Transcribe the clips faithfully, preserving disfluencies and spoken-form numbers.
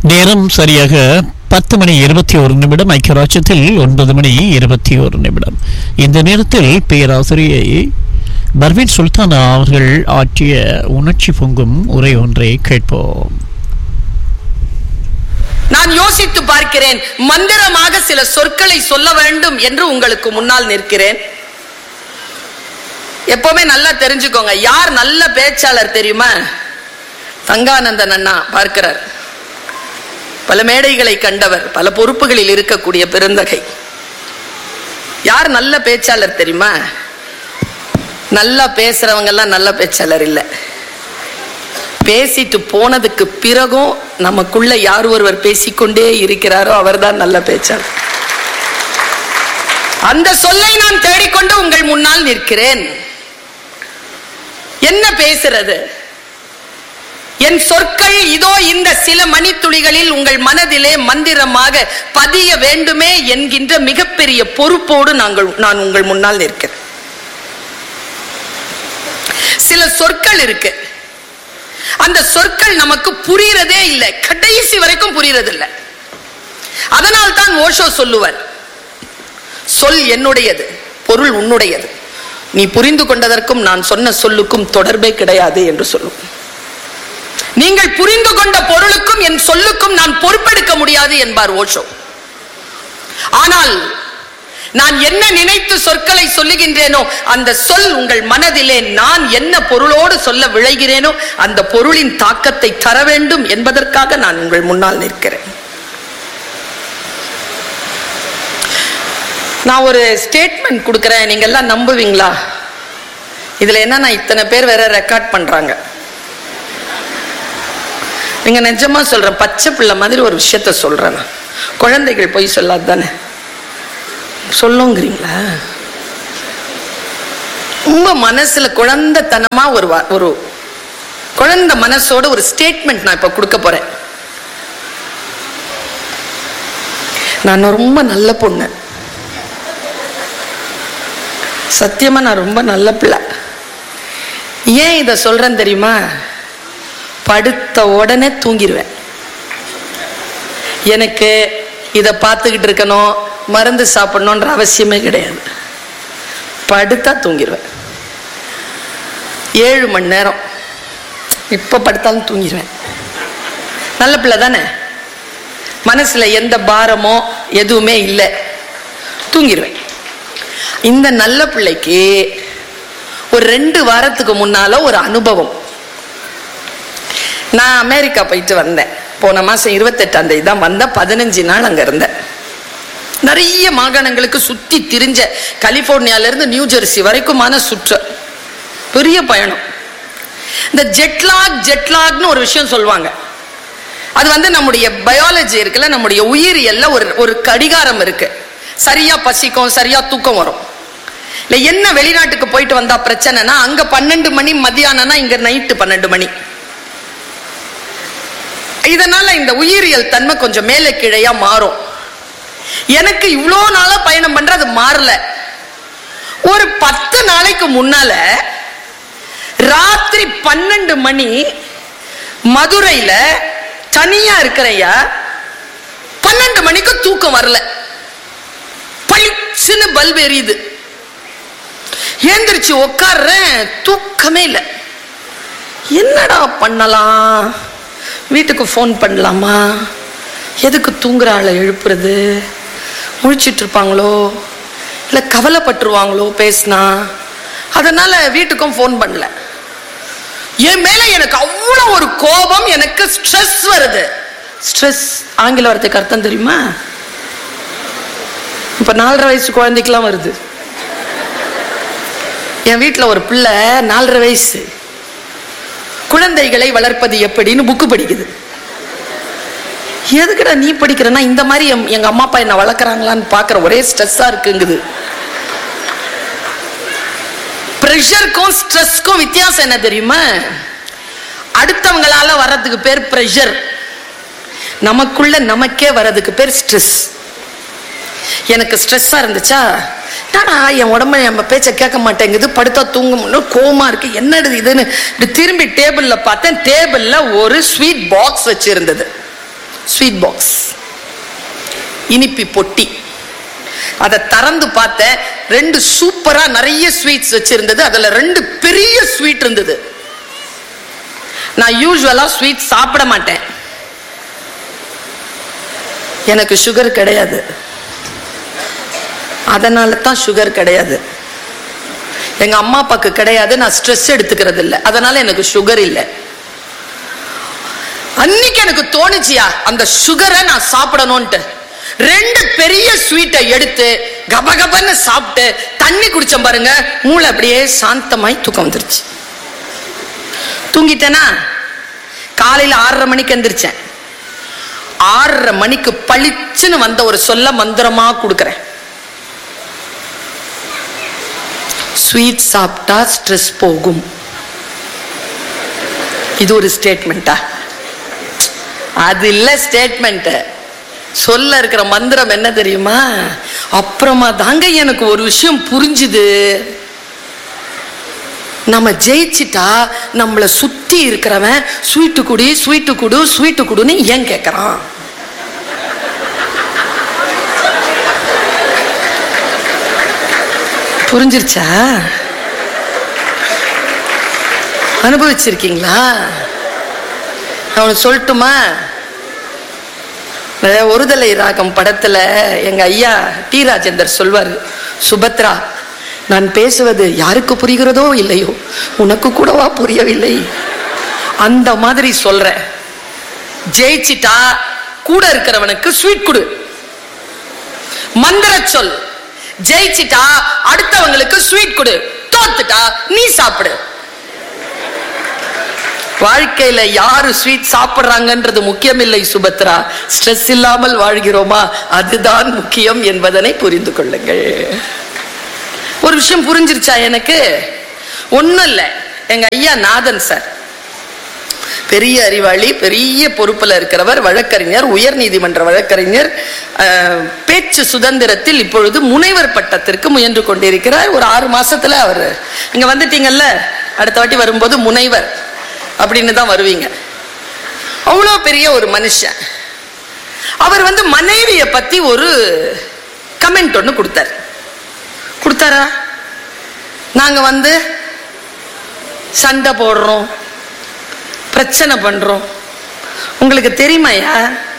நேரம் சரியாக பத்து மணி இருபத்தி ஒரு நிமிடம். ஐக்கிய ராஜ்யத்தில் ஒன்பது மணி இருபத்தி ஒரு நிமிடம். இந்த நேரத்தில் பேராசிரியை பர்வீன் சுல்தானா அவர்கள் ஆற்றிய உணர்ச்சி பொங்கும் உரை ஒன்றை கேட்போம். நான் யோசித்து பார்க்கிறேன், மந்திரமாக சில சொற்களை சொல்ல வேண்டும் என்று உங்களுக்கு முன்னால் நிற்கிறேன். எப்பவுமே நல்லா தெரிஞ்சுக்கோங்க, யார் நல்ல பேச்சாளர் தெரியுமா? தங்கானந்தன் அண்ணா பார்க்கிறார். பல மேடைகளை கண்டவர், பல பொறுப்புகளில் இருக்கக்கூடிய பெருந்தகை. யார் நல்ல பேச்சாளர் தெரியுமா? நல்லா பேசுறவங்க எல்லாம் நல்ல பேச்சாளர் இல்லை. பேசிட்டு போனதுக்கு பிறகும் நமக்குள்ள யார் ஒருவர் பேசிக்கொண்டே இருக்கிறாரோ அவர்தான் நல்ல பேச்சாளர். அந்த சொல்லை நான் தேடிக்கொண்டு உங்கள் முன்னால் நிற்கிறேன். என்ன பேசுறது? என் சொற்கள் இதோ இந்த சில மணித்துளிகளில் உங்கள் மனதிலே மந்திரமாக பதிய வேண்டுமே என்கின்ற மிகப்பெரிய பொறுப்போடு நாங்கள் நான் உங்கள் முன்னால் நிற்கிறேன். சில சொற்கள் இருக்கு, அந்த சொற்கள் நமக்கு புரியறதே இல்லை, கடைசி வரைக்கும் புரியறது இல்லை. அதனால் தான் ஓஷோ சொல்லுவார், சொல் என்னுடையது, பொருள் உன்னுடையது. நீ புரிந்து கொண்டதற்கும் நான் சொன்ன சொல்லுக்கும் தொடர்பே கிடையாது என்று சொல்லும். நீங்கள் புரிந்து கொண்ட பொருளுக்கும் என் சொல்லுக்கும் நான் பொறுப்பெடுக்க முடியாது என்பார் ஓஷோ. ஆனால் நான் என்ன நினைத்து சொற்களை சொல்லுகின்றேனோ அந்த சொல் உங்கள் மனதிலே நான் என்ன பொருளோடு சொல்ல விளைகிறேனோ அந்த பொருளின் தாக்கத்தை தர வேண்டும் என்பதற்காக நான் உங்கள் முன்னால் நிற்கிறேன். நான் ஒரு ஸ்டேட்மெண்ட் கொடுக்கிறேன், நீங்க எல்லாம் நம்புவீங்களா? இதுல என்ன, நான் இத்தனை பேர் வேற ரெக்கார்ட் பண்றாங்க. நீங்க நிஜமா சொல்றேன், பச்சை பிள்ளை மாதிரி ஒரு விஷயத்த சொல்றேன். குழந்தைகள் போய் சொல்லாது தானே சொல்லுங்கிறீங்களா? உங்க மனசுல குழந்தைத்தனமா ஒரு ஒரு குழந்தை மனசோட ஒரு ஸ்டேட்மெண்ட் நான் இப்ப கொடுக்க போறேன். நான் ரொம்ப நல்ல பொண்ணு, சத்தியமா நான் ரொம்ப நல்ல பிள்ளை. ஏன் இத சொல்றேன் தெரியுமா? படுத்த உடனே தூங்கிடுவேன். எனக்கு இதை பார்த்துக்கிட்டு இருக்கணும், மருந்து சாப்பிடணுன்ற அவசியமே கிடையாது. படுத்தா தூங்கிடுவேன். ஏழு மணி நேரம் இப்ப படுத்தாலும் தூங்கிடுவேன். நல்ல பிள்ளை தானே, மனசுல எந்த பாரமோ எதுவுமே இல்லை, தூங்கிடுவேன். இந்த நல்ல பிள்ளைக்கு ஒரு ரெண்டு வாரத்துக்கு முன்னால ஒரு அனுபவம். நான் அமெரிக்கா போயிட்டு வந்தேன். போன மாசம் இருபத்தி எட்டாம் தேதி தான் வந்தேன். பதினஞ்சு நாள் அங்க இருந்தேன். நிறைய மாகாணங்களுக்கு சுத்தி திரிஞ்ச, கலிபோர்னியால இருந்து நியூ ஜெர்சி வரைக்குமான சுற்று, பெரிய பயணம். இந்த ஜெட்லாக் ஜெட்லாக்னு ஒரு விஷயம் சொல்லுவாங்க. அது வந்து நம்முடைய பயாலஜி இருக்குல்ல, நம்முடைய உயிரியல்ல ஒரு ஒரு கடிகாரம் இருக்கு. சரியா பசிக்கும், சரியா தூக்கம் வரும். இல்ல என்ன வெளிநாட்டுக்கு போயிட்டு வந்தா பிரச்சனைனா, அங்க பன்னெண்டு மணி மத்தியானம்னா இங்க நைட்டு பன்னெண்டு மணி. இதனால இந்த உயிரியல் தன்மை கொஞ்சம் மேலே கீழையா மாறும். எனக்கு இவ்வளோ நாளா பயணம் பண்ற அது மாறல. ஒரு பத்து நாளைக்கு முன்னால ராத்திரி பன்னெண்டு மணி மதுரையில தனியா இருக்கிறையா, பன்னெண்டு மணிக்கு தூக்கம் வரல. பளிச்சுன்னு பல்பு எரியுது. ஏந்திரிச்சு உட்கார்றேன், தூக்கமே இல்லை. என்னடா பண்ணலாம்? வீட்டுக்கு ஃபோன் பண்ணலாமா? எதுக்கு தூங்குற ஆளை எழுப்புறது? முழிச்சிட்டு இருப்பாங்களோ, இல்லை கவலைப்பட்டுருவாங்களோ பேசினா. அதனால வீட்டுக்கும் ஃபோன் பண்ணல. என் மேல எனக்கு அவ்வளோ ஒரு கோபம், எனக்கு ஸ்ட்ரெஸ் வருது. ஸ்ட்ரெஸ் ஆங்கில வார்த்தைக்கு அர்த்தம் தெரியுமா? இப்ப நாலரை வயசு குழந்தைக்கெல்லாம் வருது. என் வீட்டில் ஒரு பிள்ளை நாலரை வயசு, குழந்தைகளை வளர்ப்பது எப்படின்னு புக்கு படிக்குது. எதுக்குடா நீ படிக்கிறனா? இந்த மாதிரி எங்க அம்மா அப்பா என்ன வளர்க்குறாங்களான்னு பாக்குற, ஒரே ஸ்ட்ரெஸ்ஸா இருக்குங்குது. பிரஷருக்கும் ஸ்ட்ரெஸ்க்கும் வித்தியாசம் என்ன தெரியுமா? அடுத்தவங்களால வர்றதுக்கு பேர் பிரஷர், நமக்குள்ள நமக்கே வர்றதுக்கு பேர் ஸ்ட்ரெஸ். எனக்கு ஸ்ட்ரெஸ்ஸா இருந்துச்சா, என் உடம்பு நம்ம பேச்ச கேட்க மாட்டேங்குது, படுத்தா தூங்க கோமா இருக்கு, என்னது இதுன்னு திரும்பி டேபிள்ல பார்த்தேன். டேபிள்ல ஒரு ஸ்வீட் பாக்ஸ் வச்சிருந்தது. ஸ்வீட் பாக்ஸ், இனிப்பி பொட்டி. அதை திறந்து பார்த்தேன், ரெண்டு சூப்பரா நிறைய ஸ்வீட்ஸ் வச்சிருந்தது. அதுல ரெண்டு பெரிய ஸ்வீட் இருந்தது. நான் யூசுவலா ஸ்வீட் சாப்பிட மாட்டேன், எனக்கு சுகர் கிடையாது, அதனால தான் சுகர் கிடையாது. எங்க அம்மா அப்பாக்கு கிடையாது, நான் ஸ்ட்ரெஸ் எடுத்துக்கிறது இல்லை, அதனால எனக்கு சுகர் இல்லை. அன்னைக்கு எனக்கு தோணுச்சியா அந்த சுகரை நான் சாப்பிடணும்ட்டு. ரெண்டு பெரிய ஸ்வீட்டை எடுத்து கபகபன்னு சாப்பிட்டு தண்ணி குடிச்சேன் பாருங்க, மூளை அப்படியே சாந்தமாய் தூக்கம் வந்துருச்சு. தூங்கிட்டேனா காலையில ஆறரை மணிக்கு எந்திரிச்சேன். ஆறரை மணிக்கு பளிச்சுன்னு வந்த ஒரு சொல்ல மந்திரமா கொடுக்கிறேன். ஸ்வீட் சாப்பிட்டா ஸ்ட்ரெஸ் போகும். இது ஒரு ஸ்டேட்மெண்டா? அது இல்ல ஸ்டேட்மெண்ட். சொல்ல இருக்கிற மந்திரம் என்ன தெரியுமா? அப்புறமா தாங்க எனக்கு ஒரு விஷயம் புரிஞ்சுது. நம்ம ஜெயிச்சிட்டா நம்மளை சுத்தி இருக்கிறவன் ஸ்வீட்டு குடி ஸ்வீட்டு குடு ஸ்வீட்டு குடுன்னு ஏன் கேட்கறான்? புரிஞ்சிருச்சா? அனுபவிச்சிருக்கீங்களா? அவனுக்கு சொல்லட்டுமா? ஒருதலை ராகம் படத்துல எங்க ஐயா டி ராஜேந்தர் சொல்வாரு, சுபத்ரா, நான் பேசுவது யாருக்கு புரிகிறதோ இல்லையோ உனக்கு கூடவா புரியவில்லை? அந்த மாதிரி சொல்றேன். ஜெயிச்சிட்டா கூட இருக்கிறவனுக்கு ஸ்வீட் கொடு, மந்திர சொல். ஜெயிச்சிட்டா அடுத்தவங்களுக்கு ஸ்வீட் கொடு, தோத்துட்டா நீ சாப்பிடு. வாழ்க்கையில யாரு ஸ்வீட் சாப்பிடுறாங்கன்றது முக்கியம் இல்லை சுபத்ரா, ஸ்ட்ரெஸ் இல்லாமல் வாழ்கிறோமா அதுதான் முக்கியம் என்பதனை புரிந்து கொள்ளுங்கள். ஒரு விஷயம் புரிஞ்சிருச்சா எனக்கு? ஒண்ணும் இல்ல, எங்க ஐயா நாதன் சார் பெரிய அறிவாளி, பெரிய பொறுப்புல இருக்கிறவர், வழக்கறிஞர், உயர் நீதிமன்ற வழக்கறிஞர், பேச்சு சுதந்திரத்தில் இப்பொழுது முனைவர் பட்டத்திற்கு முயன்று கொண்டிருக்கிறார். ஒரு ஆறு மாசத்துல அவர் இங்க வந்துட்டீங்கல்ல, அடுத்த வாட்டி வரும்போது முனைவர் அப்படின்னு தான் வருவீங்க. அவ்வளோ பெரிய ஒரு மனுஷன். அவர் வந்து மனைவியை பத்தி ஒரு கமெண்ட் ஒன்று கொடுத்தார். கொடுத்தாரா? நாங்க வந்து சண்டை போடுறோம், பிரச்சனை பண்றோம். உங்களுக்கு தெரியுமாயா,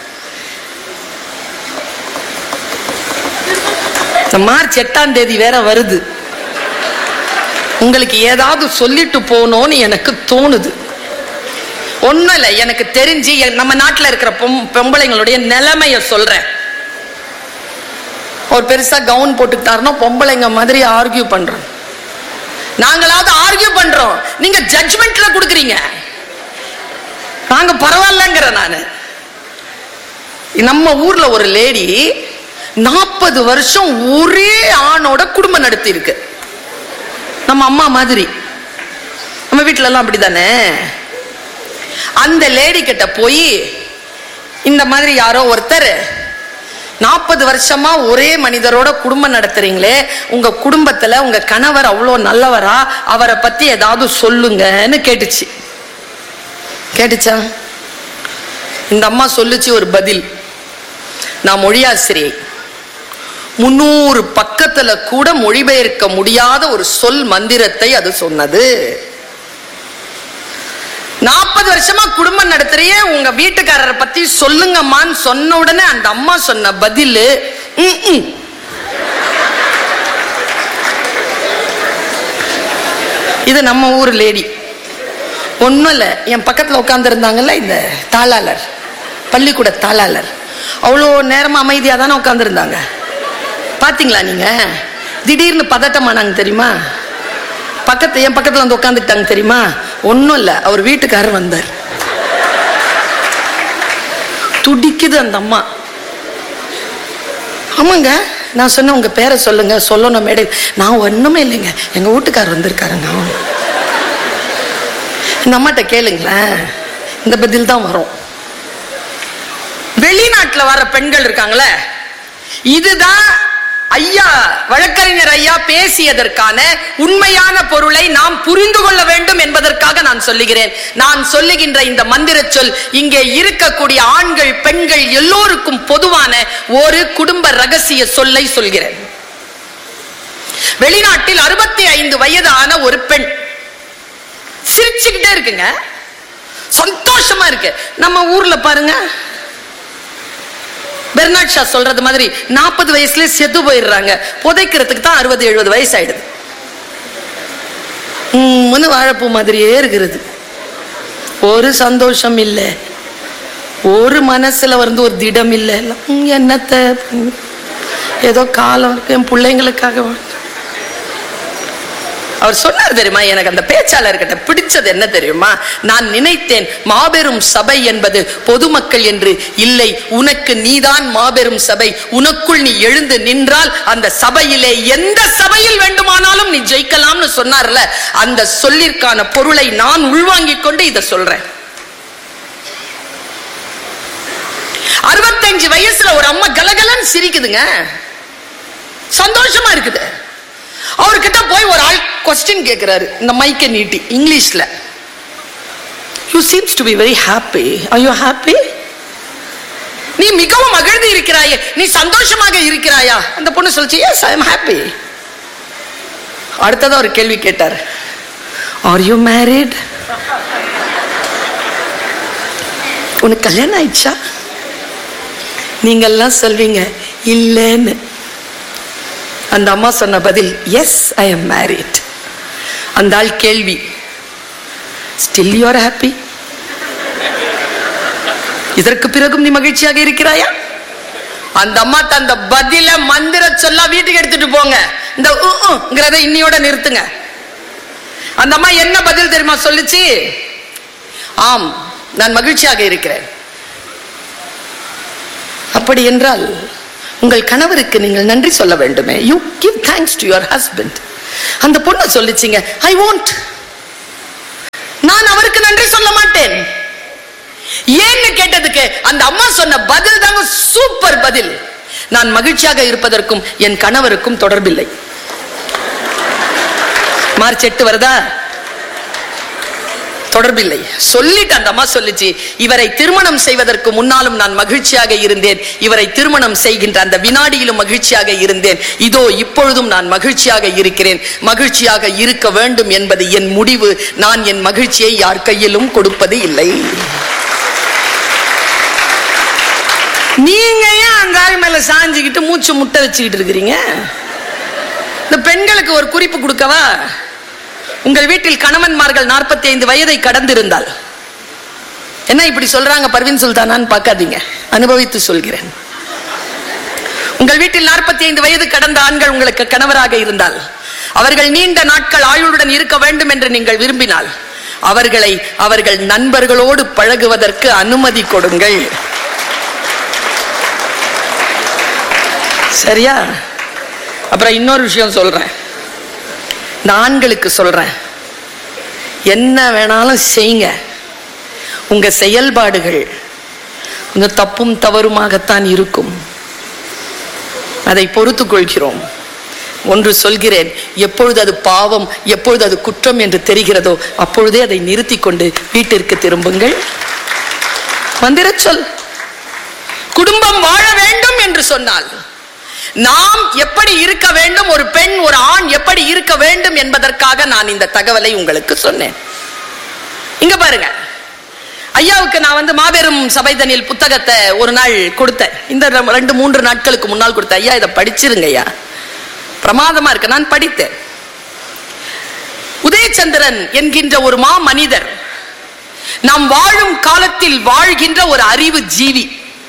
மார்ச் எட்டாம் தேதி வேற வருது. உங்களுக்கு ஏதாவது சொல்லிட்டு போனோன்னு எனக்கு தோணுது. ஒண்ணும் இல்லை, எனக்கு தெரிஞ்சு நம்ம நாட்டில் இருக்கிற பொம்பளைங்களுடைய நிலைமைய சொல்றேன். ஒரு பெருசா கவுன் போட்டுட்டாருன்னா பொம்பளைங்க மாதிரி ஆர்கியூ பண்றோம். நாங்களாவது ஆர்கியூ பண்றோம், நீங்க ஜட்ஜ்மெண்ட்ல கொடுக்குறீங்க. நாங்க பரவாயில்லங்கிற நானு. நம்ம ஊர்ல ஒரு லேடி நாற்பது வருஷம் ஒரே ஆணோட குடும்பம் நடத்தி இருக்கு. நம்ம அம்மா மாதிரி, நம்ம வீட்டுல எல்லாம் அப்படித்தானே. அந்த லேடி கிட்ட போய் இந்த மாதிரி யாரோ ஒருத்தர் நாற்பது வருஷமா ஒரே மனிதரோட குடும்பம் நடத்துறீங்களே, உங்க குடும்பத்துல உங்க கணவர் அவ்வளோ நல்லவரா, அவரை பத்தி ஏதாவது சொல்லுங்கன்னு கேட்டுச்சு. கேட்டுச்சா? இந்த அம்மா சொல்லுச்சு ஒரு பதில். நான் மொழியாசிரியை, முன்னூறு பக்கத்துல கூட மொழிபெயர்க்க முடியாத ஒரு சொல் மந்திரத்தை அது சொன்னது. நாற்பது வருஷமா குடும்பம் நடத்துறிய உங்க வீட்டுக்காரரை பத்தி சொல்லுங்கம்மான்னு சொன்ன உடனே அந்த அம்மா சொன்ன பதில், இது நம்ம ஊர் லேடி. ஒன்னும் இல்ல, என் பக்கத்துல உட்கார்ந்து இருந்தாங்கல்ல இந்த தாளாளர், பள்ளிக்கூட தாளாளர், அவ்வளோ நேரமா அமைதியா தானே உட்கார்ந்து இருந்தாங்க. பாத்தீங்களா நீங்க? திடீர்னு பதட்டமானாங்க தெரியுமா? பக்கத்து என் பக்கத்துல வந்து உட்காந்துட்டாங்க தெரியுமா? ஒன்னும் இல்ல, அவர் வீட்டுக்காரர் வந்தார். துடிக்குது அந்த அம்மா. ஆமாங்க, நான் சொன்ன உங்க பேரை சொல்லுங்க, சொல்லணும் மேடை. நான் ஒண்ணுமே இல்லைங்க, எங்க வீட்டுக்காரர் வந்திருக்காருங்க. இந்த அம்மாட்ட கேளுங்களேன், இந்த பதில் தான் வரும். வெளிநாட்டுல வர பெண்கள் இருக்காங்களே, இதுதான் ஐயா வழக்கறிஞர் ஐயா பேசியதற்கான உண்மையான பொருளை நாம் புரிந்து கொள்ள வேண்டும் என்பதற்காக நான் சொல்லுகிறேன். நான் சொல்லுகின்ற இந்த மந்திர சொல் இங்கே இருக்கக்கூடிய ஆண்கள் பெண்கள் எல்லோருக்கும் பொதுவான ஒரு குடும்ப ரகசிய சொல்லை சொல்கிறேன். வெளிநாட்டில் அறுபத்தி ஐந்து வயதான ஒரு பெண் சிரிச்சுக்கிட்டே இருக்குங்க, சந்தோஷமா இருக்கு. நம்ம ஊர்ல பாருங்க, பெர்னாட் ஷா சொல்றது மாதிரி நாற்பது வயசுல செத்து போயிடுறாங்க, புதைக்கிறதுக்கு தான் அறுபது எழுபது வயசு ஆயிடுது. உம் வாழைப்பூ மாதிரியே இருக்கிறது, ஒரு சந்தோஷம் இல்லை, ஒரு மனசுல வந்து ஒரு திடம் இல்லை. என்னத்த ஏதோ காலம் இருக்கு என் பிள்ளைங்களுக்காக. அவர் சொன்னார் தெரியுமா, எனக்கு அந்த பேச்சாளர்கிட்ட பிடிச்சது என்ன தெரியுமா, நான் நினைத்தேன் மாபெரும் சபை என்பது பொதுமக்கள் என்று இல்லை, உனக்கு நீதான் மாபெரும் சபை, உனக்குள் நீ எழுந்து நின்றால் அந்த சபையிலே எந்த சபையில் வேண்டுமானாலும் நீ ஜெயிக்கலாம்னு சொன்னார்ல, அந்த சொல்லிற்கான பொருளை நான் உள்வாங்கிக் கொண்டு இதை சொல்றேன். அறுபத்தஞ்சு வயசுல ஒரு அம்மா கலகலன்னு சிரிக்குதுங்க, சந்தோஷமா இருக்குது. அவர்கிட்ட போய் ஒரு ஆள் கொஸ்டின் கேட்கிறாரு, இந்த மைக்கை நீட்டி இங்கிலீஷ்ல, you seems to be very happy, are you happy? நீ மிகவும் மகிழ்ந்து இருக்கிறாயே, நீ சந்தோஷமாக இருக்கிறாயா? அந்த பொண்ணு சொல்லுச்சு, yes I am happy. அடுத்ததா ஒரு கேள்வி கேட்டார், are you married? உனக்கு கல்யாணம் ஆயிடுச்சா? நீங்க எல்லாம் சொல்வீங்க இல்லைன்னு. அந்த அம்மா சொன்ன பதில், எஸ் ஐ எம் மேரிட். அந்த ஆள் கேள்வி, ஸ்டில் யூ ஆர் ஹாப்பி? இதற்கு பிறகும் நீ மகிழ்ச்சியாக இருக்கிறாயா? அந்த அம்மா அந்த பதில மந்திர சொல்ல வீட்டுக்கு எடுத்துட்டு போங்க, இந்த இன்னியோட நிறுத்துங்க. அந்த அம்மா என்ன பதில் தெரியுமா சொல்லுச்சு, ஆம் நான் மகிழ்ச்சியாக இருக்கிறேன். அப்படி என்றால் உங்கள் கணவருக்கு நீங்கள் நன்றி சொல்ல வேண்டுமே, you give thanks to your husband. அந்த பொண்ணு சொல்லிச்சிங்க, ஐ வாண்ட், நான் அவருக்கு நன்றி சொல்ல மாட்டேன். ஏன்னு கேட்டதுக்கு அந்த அம்மா சொன்ன பதில் தாங்க சூப்பர் பதில், நான் மகிழ்ச்சியாக இருப்பதற்கும் என் கணவருக்கும் தொடர்பில்லை. மார்ச் எட்டு வருதா, தொடர்பில்லை சொல்லிட்டு அந்த அம்மா சொல்லிச்சு, இவரை திருமணம் செய்வதற்கு முன்னாலும் நான் மகிழ்ச்சியாக இருந்தேன், இவரை திருமணம் செய்கின்ற அந்த வினாடியிலும் மகிழ்ச்சியாக இருந்தேன், இதோ இப்பொழுதும் நான் மகிழ்ச்சியாக இருக்கிறேன். மகிழ்ச்சியாக இருக்க வேண்டும் என்பது என் முடிவு, நான் என் மகிழ்ச்சியை யார் கையிலும் கொடுப்பது இல்லை. நீங்க ஏன் அந்த ஆள் மேல சாஞ்சிக்கிட்டு மூச்சு முட்டை வச்சுக்கிட்டு இருக்கிறீங்க? இந்த பெண்களுக்கு ஒரு குறிப்பு கொடுக்கவா, உங்கள் வீட்டில் கணவன்மார்கள் நாற்பத்தி ஐந்து வயதை கடந்திருந்தால், என்ன இப்படி சொல்றாங்க பர்வீன் சுல்தானான்னு பார்க்காதீங்க, அனுபவித்து சொல்கிறேன். உங்கள் வீட்டில் நாற்பத்தி ஐந்து வயது கடந்த ஆண்கள் உங்களுக்கு கணவராக இருந்தால், அவர்கள் நீண்ட நாட்கள் ஆயுளுடன் இருக்க வேண்டும் என்று நீங்கள் விரும்பினால், அவர்களை அவர்கள் நண்பர்களோடு பழகுவதற்கு அனுமதி கொடுங்கள். சரியா? அப்புறம் இன்னொரு விஷயம் சொல்றேன், இந்த ஆண்களுக்கு சொல்றேன், என்ன வேணாலும் செய்யுங்க, உங்க செயல்பாடுகள் கொஞ்சம் தப்பும் தவறுமாகத்தான் இருக்கும், அதை பொறுத்துக் கொள்கிறோம். ஒன்று சொல்கிறேன், எப்பொழுது அது பாவம் எப்பொழுது அது குற்றம் என்று தெரிகிறதோ அப்பொழுதே அதை நிறுத்தி கொண்டு வீட்டிற்கு திரும்புங்கள். மந்திர சொல். குடும்பம் வாழ வேண்டும் என்று சொன்னால் நாம் எப்படி இருக்க வேண்டும், ஒரு பெண் ஒரு ஆண் எப்படி இருக்க வேண்டும் என்பதற்காக நான் இந்த தகவலை உங்களுக்கு சொன்னேன். இங்க பாருங்க, ஐயாவுக்கு நான் வந்து மாபெரும் சபைதனில் புத்தகத்தை ஒரு நாள் கொடுத்தேன், இந்த ரெண்டு மூன்று நாட்களுக்கு முன்னால் கொடுத்தேன். ஐயா இதை படிச்சிருங்க ஐயா, பிரமாதமா இருக்கு. நான் படித்தேன். உதயச்சந்திரன் என்கின்ற ஒரு மா மனிதர், நாம் வாழும் காலத்தில் வாழ்கின்ற ஒரு அறிவு ஜீவி.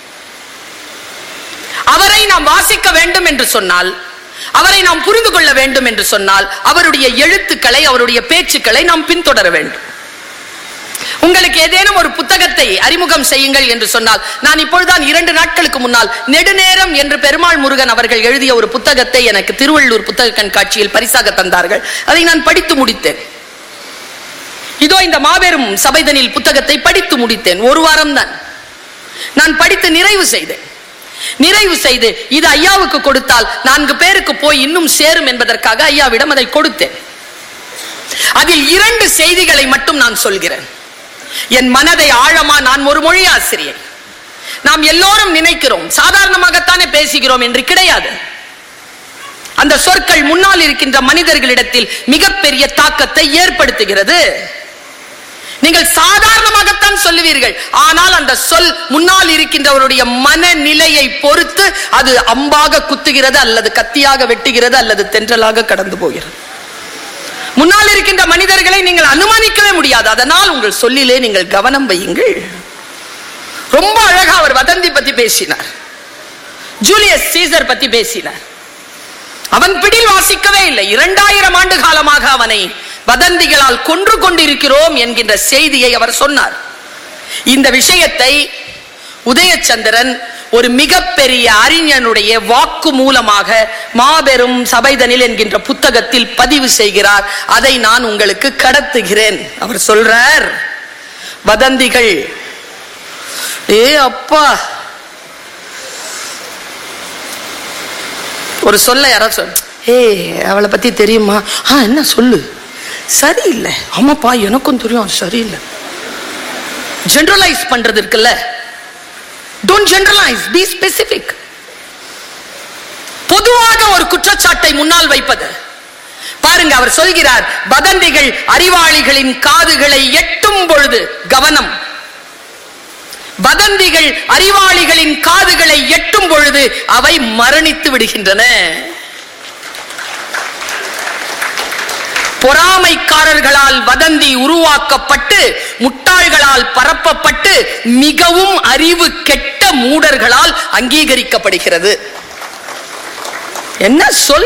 அவரை நாம் வாசிக்க வேண்டும் என்று சொன்னால், அவரை நாம் புரிந்து கொள்ள வேண்டும் என்று சொன்னால், அவருடைய எழுத்துக்களை அவருடைய பேச்சுக்களை நாம் பின்தொடர வேண்டும். உங்களுக்கு ஏதேனும் ஒரு புத்தகத்தை அறிமுகம் செய்யுங்கள் என்று சொன்னால், நான் இப்பொழுதுதான் இரண்டு நாட்களுக்கு முன்னால் நெடுநேரம் என்று பெருமாள் முருகன் அவர்கள் எழுதிய ஒரு புத்தகத்தை எனக்கு திருவள்ளூர் புத்தக கண்காட்சியில் பரிசாக தந்தார்கள். அதை நான் படித்து முடித்தேன். இதோ இந்த மாபெரும் சபைதனில் புத்தகத்தை படித்து முடித்தேன். ஒரு வாரம் தான் நான் படித்து நிறைவு செய்தேன். நிறைவு செய்து இது ஐயாவுக்கு கொடுத்தால் நான்கு பேருக்கு போய் இன்னும் சேரும் என்பதற்காக ஐயாவிடம் அதை கொடுத்தேன். அதில் இரண்டு செய்திகளை மட்டும் நான் சொல்கிறேன். என் மனதை ஆழமா, நான் ஒரு மொழி ஆசிரியர், நாம் எல்லோரும் நினைக்கிறோம் சாதாரணமாகத்தானே பேசுகிறோம் என்று. கிடையாது. அந்த சொற்கள் முன்னால் இருக்கின்ற மனிதர்களிடத்தில் மிகப்பெரிய தாக்கத்தை ஏற்படுத்துகிறது. நீங்கள் சாதாரணமாகத்தான் சொல்லுவீர்கள், ஆனால் அந்த சொல் முன்னால் இருக்கின்றவருடைய மனநிலையை பொறுத்து அது அம்பாக குத்துகிறது, அல்லது கத்தியாக வெட்டுகிறது, அல்லது தென்றலாக கடந்து போகிறது. முன்னால் இருக்கின்ற மனிதர்களை நீங்கள் அனுமானிக்கவே முடியாது. அதனால் உங்கள் சொல்லிலே நீங்கள் கவனம் வையுங்கள். ரொம்ப அழகா அவர் வதந்தி பத்தி பேசினார், ஜூலியஸ் சீசர் பத்தி பேசினார். அவன் பிடில் வாசிக்கவே இல்லை. இரண்டாயிரம் ஆண்டு காலமாக அவனை வதந்திகளால் கொன்று கொண்டிருக்கிறோம் என்கின்ற செய்தியை அவர் சொன்னார். இந்த விஷயத்தை உதயச்சந்திரன் ஒரு மிகப்பெரிய அறிஞனுடைய வாக்கு மூலமாக மாபெரும் சபைதனில் என்கின்ற புத்தகத்தில் பதிவு செய்கிறார். அதை நான் உங்களுக்கு கடத்துகிறேன். அவர் சொல்றார், வதந்திகள், ஏ அப்பா, ஒரு சொல்ல யாராவது சொல், ஏ அவளை பத்தி தெரியுமா? ஆ என்ன சொல்லு, சரியில்லை. ஆமாப்பா எனக்கும் தெரியும், சரியில்லை. ஜெனரலைஸ் பண்றது இருக்குல்ல, don't generalize, be specific. பொதுவாக ஒரு குற்றச்சாட்டை முன்னால் வைப்பது. பாருங்க, அவர் சொல்கிறார், வதந்திகள் அறிவாளிகளின் காதுகளை எட்டும் பொழுது கவனம். வதந்திகள் அறிவாளிகளின் காதுகளை எட்டும் பொழுது அவை மரணித்து விடுகின்றன. பொறாமைக்காரர்களால் வதந்தி உருவாக்கப்பட்டு முட்டாள்களால் பரப்பப்பட்டு மிகவும் அறிவு கெட்ட மூடர்களால் அங்கீகரிக்கப்படுகிறது. என்ன சொல்?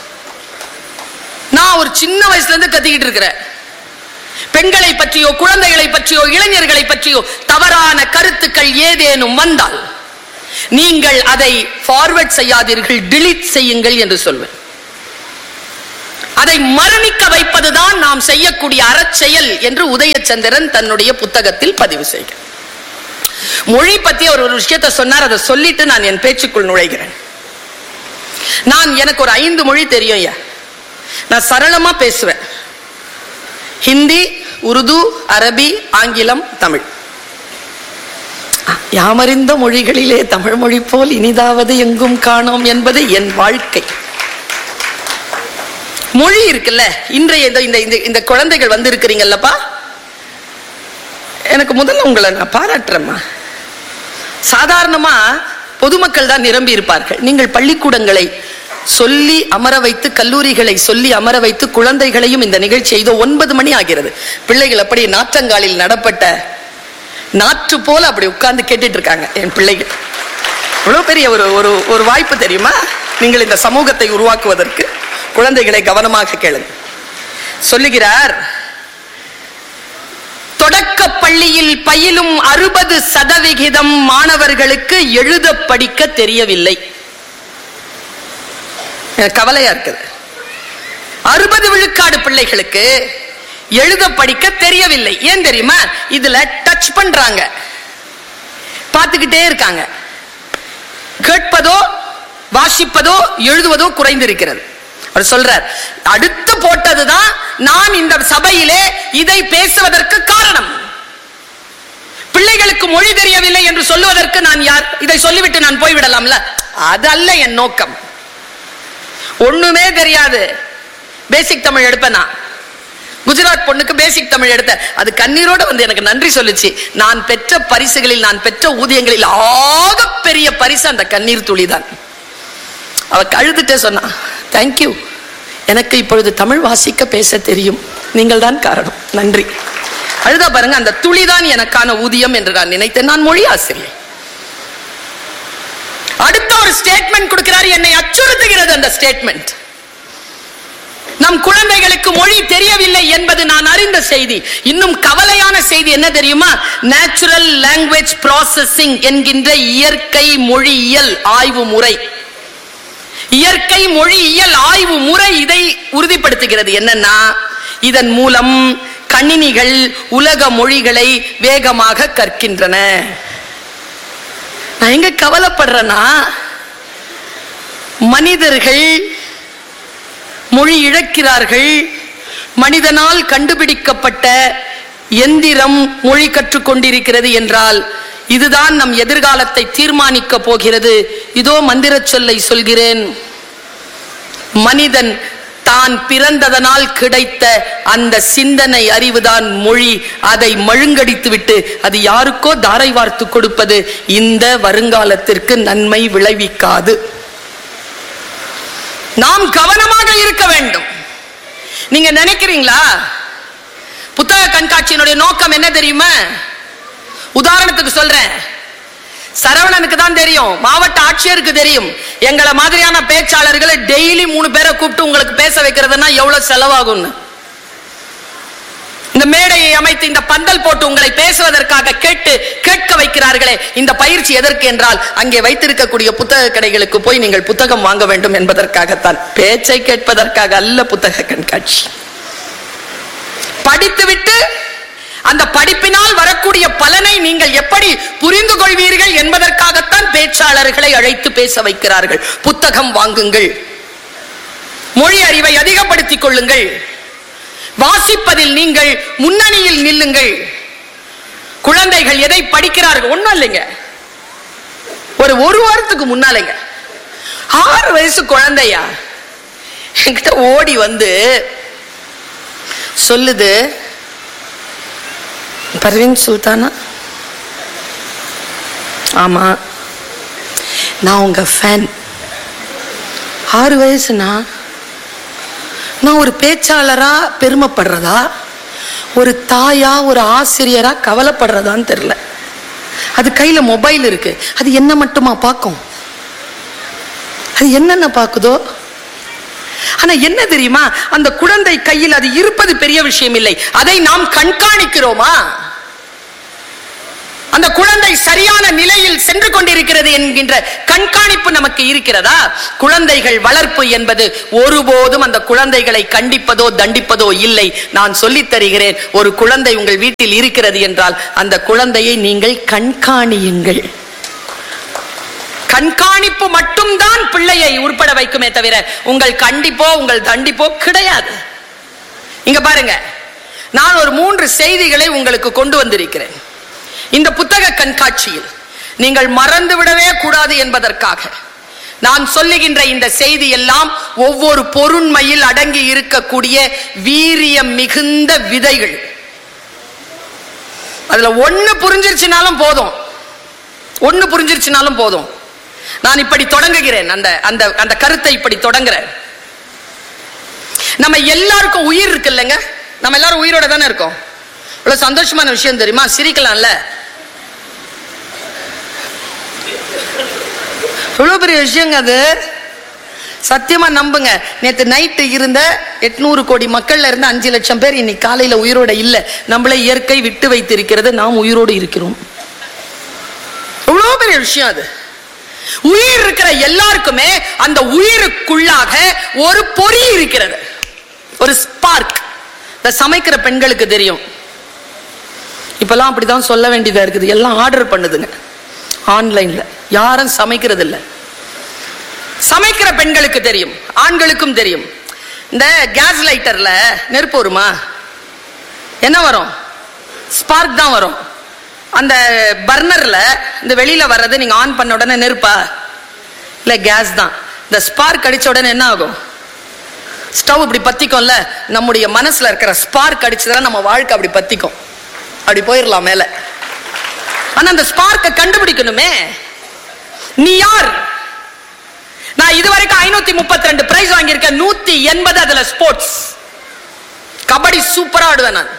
நான் ஒரு சின்ன வயசுல இருந்து கத்திக்கிட்டு இருக்கிறேன். பெண்களை பற்றியோ குழந்தைகளை பற்றியோ இளைஞர்களை பற்றியோ தவறான கருத்துக்கள் ஏதேனும் வந்தால் நீங்கள் அதை ஃபார்வர்ட் செய்யாதீர்கள், டிலீட் செய்யுங்கள் என்று சொல்வேன். அதை மரணிக்க வைப்பதுதான் நாம் செய்யக்கூடிய அறச்செயல் என்று உதயச்சந்திரன் தன்னுடைய புத்தகத்தில் பதிவு செய்கிறார். மொழி பத்தி ஒரு ஒரு விஷயத்தை சொன்னார். அதை சொல்லிட்டு நான் என் பேச்சுக்குள் நுழைகிறேன். நான் எனக்கு ஒரு ஐந்து மொழி தெரியும். நான் சரளமா பேசுவேன். ஹிந்தி, உருது, அரபி, ஆங்கிலம், தமிழ். யாமறிந்த மொழிகளிலே தமிழ் மொழி போல் இனிதாவது எங்கும் காணோம் என்பது என் வாழ்க்கை. மொழி இருக்குல்ல, இன்றைய இந்த இந்த குழந்தைகள் வந்து இருக்கிறீங்கல்லப்பா, எனக்கு முதல்ல உங்களை நான் பாராட்டுறேம்மா. சாதாரணமா பொதுமக்கள் தான் நிரம்பி இருப்பார்கள். நீங்கள் பள்ளிக்கூடங்களை சொல்லி அமர வைத்து, கல்லூரிகளை சொல்லி அமர வைத்து, குழந்தைகளையும் இந்த நிகழ்ச்சி இதோ ஒன்பது மணி ஆகிறது. பிள்ளைகள் அப்படி நாற்றங்காலில் நடப்பட்ட நாற்று போல அப்படி உட்கார்ந்து கேட்டுட்டு இருக்காங்க. என் பிள்ளைகள் இவ்வளவு பெரிய ஒரு ஒரு வாய்ப்பு தெரியுமா நீங்கள் இந்த சமூகத்தை உருவாக்குவதற்கு? குழந்தைகளை கவனமாக கேளுங்க. சொல்லுகிறார், தொடக்க பள்ளியில் பயிலும் அறுபது சதவிகிதம் மாணவர்களுக்கு எழுத படிக்க தெரியவில்லை. கவலையா இருக்குது. அறுபது விழுக்காடு பிள்ளைகளுக்கு எழுத படிக்க தெரியவில்லை. ஏன் தெரியுமா? இதுல டச் பண்றாங்க, பார்த்துக்கிட்டே இருக்காங்க. கேட்பதோ வாசிப்பதோ எழுதுவதோ குறைந்திருக்கிறது. அவர் சொல்றார், அடுத்து போட்டதுதான் நான் இந்த சபையிலே இதை பேசுவதற்கு காரணம். பிள்ளைகளுக்கு மொழி தெரியவில்லை என்று சொல்லுவதற்கு நான் யார்? இதை சொல்லிவிட்டு நான் போய்விடலாம்ல? அதல்ல என் நோக்கம். ஒண்ணுமே தெரியாது, பேசிக் தமிழ் எடுப்பேன். நான் குஜராத் பொண்ணுக்கு பேசிக் தமிழ் எடுத்த, அது கண்ணீரோட வந்து எனக்கு நன்றி சொல்லுச்சு. நான் பெற்ற பரிசுகளில், நான் பெற்ற ஊதியங்களில் ஆக பெரிய பரிசு அந்த கண்ணீர் துளிதான். அவ கழுதுட்டே சொன்னா, தேங்க்யூ, எனக்கு இப்பொழுது தமிழ் வாசிக்க பேச தெரியும், நீங்கள் தான் காரணம், நன்றி. அழுதா பாருங்க, அந்த துளிதான் எனக்கான ஊதியம் என்று நான் நினைத்தேன். நான் மொழி ஆசிரியர். அடுத்த ஒரு ஸ்டேட்மெண்ட் கொடுக்கிறார், என்னை அச்சுறுத்துகிறது அந்த ஸ்டேட்மெண்ட். நம் குழந்தைகளுக்கு மொழி தெரியவில்லை என்பது நான் அறிந்த செய்தி. இன்னும் கவலையான செய்தி என்ன தெரியுமா? நேச்சுரல் லாங்குவேஜ் ப்ராசஸிங் என்கின்ற இயற்கை மொழியியல் ஆய்வு முறை, இயற்கை மொழியியல் ஆய்வு முறை இதை உறுதிப்படுத்துகிறது. என்னன்னா, இதன் மூலம் கணினிகள் உலக மொழிகளை வேகமாக கற்கின்றன. நான் எங்க கவலைப்படுறேன்னா, மனிதர்கள் மொழி இழக்கிறார்கள். மனிதனால் கண்டுபிடிக்கப்பட்ட எந்திரம் மொழி கற்றுக்கொண்டிருக்கிறது என்றால் இதுதான் நம் எதிர்காலத்தை தீர்மானிக்க போகிறது. இதோ மந்திர சொல்லை சொல்கிறேன். மனிதன் தான் பிறந்ததனால் கிடைத்த அந்த சிந்தனை அறிவுதான் மொழி. அதை மழுங்கடித்து விட்டு அது யாருக்கோ தாரை வார்த்து கொடுப்பது இந்த வருங்காலத்திற்கு நன்மை விளைவிக்காது. நாம் கவனமாக இருக்க வேண்டும். நீங்க நினைக்கிறீங்களா புத்தக கண்காட்சியினுடைய நோக்கம் என்ன தெரியுமா? உதாரணத்துக்கு சொல்றேன், சரவணனுக்கு தான் தெரியும், மாவட்ட ஆட்சியருக்கு தெரியும். எங்களை மாதிரியான பேச்சாளர்களை டெய்லி மூணு பேரை கூப்பிட்டு உங்களுக்கு பேச வைக்கிறதுனா எவ்வளவு செலவாகும். இந்த மேடையை அமைத்து இந்த பந்தல் போட்டு உங்களை பேசுவதற்காக கேட்டு கேட்க வைக்கிறார்களே, இந்த பயிற்சி எதற்கு என்றால் அங்கே வைத்திருக்கக்கூடிய புத்தக கடைகளுக்கு போய் நீங்கள் புத்தகம் வாங்க வேண்டும் என்பதற்காகத்தான், பேச்சை கேட்பதற்காக அல்ல. புத்தக கண்காட்சி படித்துவிட்டு அந்த படிப்பினால் வரக்கூடிய பலனை நீங்கள் எப்படி புரிந்து கொள்வீர்கள் என்பதற்காகத்தான் பேச்சாளர்களை அழைத்து பேச வைக்கிறார்கள். புத்தகம் வாங்குங்கள், மொழி அறிவை அதிகப்படுத்திக் கொள்ளுங்கள், வாசிப்பதில் நீங்கள் முன்னணியில் நில்லுங்கள். குழந்தைகள் எதை படிக்கிறார்கள்? ஒண்ணும் இல்லைங்க, ஒரு ஒரு வாரத்துக்கு முன்னாலேங்க ஆறு வயசு குழந்தையா என்கிட்ட ஓடி வந்து சொல்லுது, பர்வீன் சுல்தானா, ஆமா நான் உங்க ஃபேன். ஆறு வயசுனா நான் ஒரு பேச்சாளரா பெருமைப்படுறதா, ஒரு தாயா ஒரு ஆசிரியரா கவலைப்படுறதான்னு தெரியல. அது கையில மொபைல் இருக்கு, அது என்ன மட்டுமா பார்க்கும்? அது என்னென்ன பார்க்குதோ. ஆனா என்ன தெரியுமா, அந்த குழந்தை கையில் அது இருப்பது பெரிய விஷயம் இல்லை, அதை நாம் கண்காணிக்கிறோமா? அந்த குழந்தை சரியான நிலையில் சென்று கொண்டிருக்கிறது என்கின்ற கண்காணிப்பு நமக்கு இருக்கிறதா? குழந்தைகள் வளர்ப்பு என்பது ஒருபோதும் அந்த குழந்தைகளை கண்டிப்பதோ தண்டிப்பதோ இல்லை. நான் சொல்லித் தருகிறேன், ஒரு குழந்தை உங்கள் வீட்டில் இருக்கிறது என்றால் அந்த குழந்தையை நீங்கள் கண்காணியுங்கள். கண்காணிப்பு மட்டும்தான் பிள்ளையை உட்பட வைக்குமே தவிர உங்கள் கண்டிப்போ உங்கள் தண்டிப்போ கிடையாது. இங்க பாருங்க, நான் ஒரு மூன்று செய்திகளை உங்களுக்கு கொண்டு வந்திருக்கிறேன். இந்த புத்தக கண்காட்சியில் நீங்கள் மறந்து விடவே கூடாது என்பதற்காக நான் சொல்லுகின்ற இந்த செய்தி எல்லாம் ஒவ்வொரு பொருண்மையில் அடங்கி இருக்கக்கூடிய வீரியம் மிகுந்த விதைகள். அதுல ஒண்ணு புரிஞ்சிருச்சுனாலும் போதும், ஒண்ணு புரிஞ்சிருச்சுனாலும் போதும். நான் இப்படி தொடங்குகிறேன், அந்த அந்த அந்த கருத்தை இப்படி தொடங்குறேன். நம்ம எல்லாருக்கும் உயிர் இருக்கு இல்லைங்க, நம்ம எல்லாரும் உயிரோட தானே இருக்கோம். இவ்வளவு சந்தோஷமான விஷயம் தெரியுமா? சிரிக்கலாம்ல, இவ்வளவு பெரிய விஷயங்க அது. சத்தியமா நம்புங்க, நேற்று நைட்டு இருந்த எட்நூறு கோடி மக்கள்ல இருந்து அஞ்சு லட்சம் பேர் இன்னைக்கு காலையில உயிரோட இல்ல. நம்மளை இயற்கை விட்டு வைத்திருக்கிறது, நாம் உயிரோடு இருக்கிறோம். இவ்வளவு பெரிய விஷயம் அது. உயிர் இருக்கிற எல்லாருக்குமே அந்த உயிருக்குள்ளாக ஒரு பொறி இருக்கிறது, ஒரு ஸ்பார்க். இந்த சமைக்கிற பெண்களுக்கு தெரியும். இப்பெல்லாம் அப்படிதான் சொல்ல வேண்டியதா இருக்குது, எல்லாம் ஆர்டர் பண்ணுதுங்க ஆன்லைன்ல, யாரும் சமைக்கிறது இல்லை. சமைக்கிற பெண்களுக்கு தெரியும், ஆண்களுக்கும் தெரியும். இந்த கேஸ் லைட்டர்ல நெருப்பு வருமா? என்ன வரும்? ஸ்பார்க் தான் வரும். அந்த பர்னர்ல இந்த வெளியில வர்றது நீங்க ஆன் பண்ண உடனே நெருப்பா? இல்ல, கேஸ் தான். இந்த ஸ்பார்க் அடிச்ச உடனே என்ன ஆகும்? ஸ்டவ் இப்படி பத்திக்கும்ல. நம்முடைய மனசுல இருக்கிற ஸ்பார்க் அடிச்சதுன்னா நம்ம வாழ்க்கை அப்படி பத்திக்கும், அப்படி போயிடலாம் மேல. ஆனா அந்த ஸ்பார்க்கை கண்டுபிடிக்கணுமே. நீ யார்? நான் இதுவரைக்கும் ஐநூத்தி முப்பத்தி ரெண்டு பிரைஸ் வாங்கியிருக்கேன், நூத்தி எண்பது அதுல ஸ்போர்ட்ஸ். கபடி சூப்பரா ஆடுவேன் நான்.